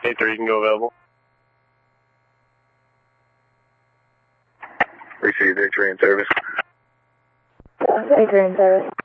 A3, you can go available. Received A3 in service. A3 in service.